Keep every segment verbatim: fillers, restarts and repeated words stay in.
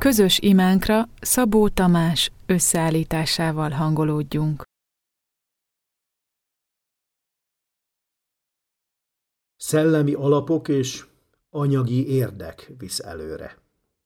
közös imánkra Szabó Tamás összeállításával hangolódjunk. Szellemi alapok és anyagi érdek visz előre.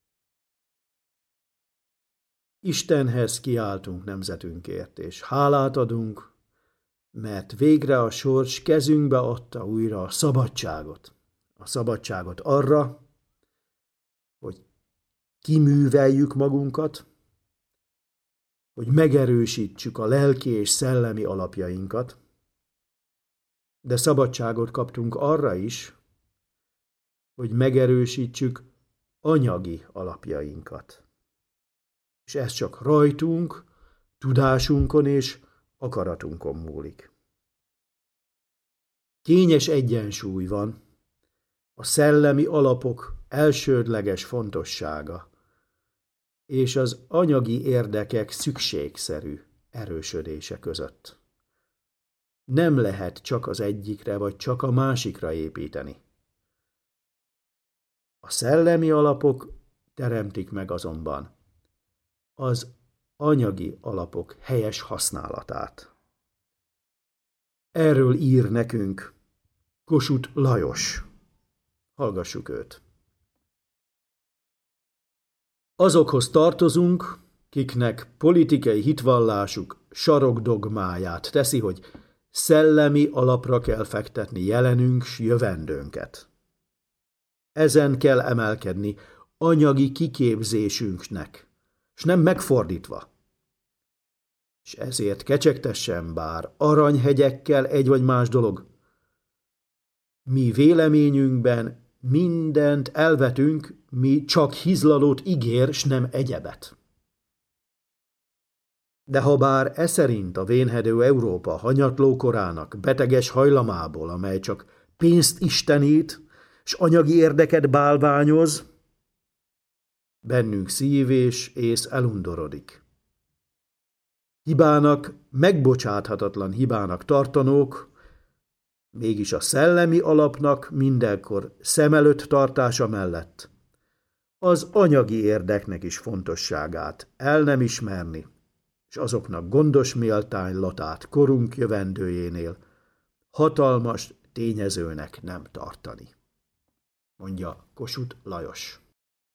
Istenhez kiáltunk nemzetünkért, és hálát adunk, mert végre a sors kezünkbe adta újra a szabadságot. A szabadságot arra, hogy kiműveljük magunkat, hogy megerősítsük a lelki és szellemi alapjainkat, de szabadságot kaptunk arra is, hogy megerősítsük anyagi alapjainkat. És ez csak rajtunk, tudásunkon és akaratunkon múlik. Kényes egyensúly van a szellemi alapok elsődleges fontossága és az anyagi érdekek szükségszerű erősödése között. Nem lehet csak az egyikre vagy csak a másikra építeni. A szellemi alapok teremtik meg azonban az anyagi alapok helyes használatát. Erről ír nekünk Kossuth Lajos. Hallgassuk őt. Azokhoz tartozunk, kiknek politikai hitvallásuk sarokdogmáját teszi, hogy szellemi alapra kell fektetni jelenünk s jövendőnket. Ezen kell emelkedni anyagi kiképzésünknek, s nem megfordítva. És ezért kecsegtessen bár aranyhegyekkel egy vagy más dolog. Mi véleményünkben mindent elvetünk, mi csak hizlalót ígér, s nem egyebet. De ha bár e szerint a vénhedő Európa hanyatló korának beteges hajlamából, amely csak pénzt istenít, s anyagi érdeket bálványoz, bennünk szív és ész elundorodik. Hibának, megbocsáthatatlan hibának tartanók, mégis a szellemi alapnak mindenkor szem előtt tartása mellett az anyagi érdeknek is fontosságát el nem ismerni, és azoknak gondos méltánylatát korunk jövendőjénél hatalmas tényezőnek nem tartani, mondja Kossuth Lajos.